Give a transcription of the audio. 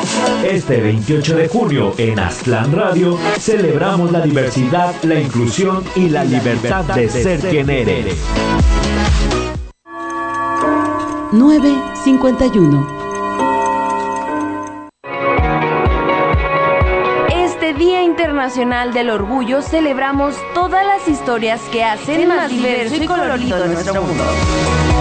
Este 28 de junio en Aztlán Radio celebramos la diversidad, la inclusión y la libertad de ser quien eres. 9:51. Este Día Internacional del Orgullo celebramos todas las historias que hacen más diverso y colorido nuestro mundo.